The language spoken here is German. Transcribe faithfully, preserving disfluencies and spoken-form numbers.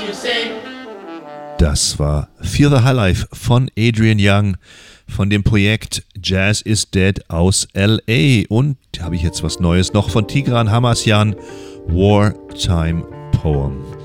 you say? Das war Feel the Highlife von Adrian Younge von dem Projekt Jazz is Dead aus L A. Und da habe ich jetzt was Neues noch von Tigran Hamasyan, Wartime Poem.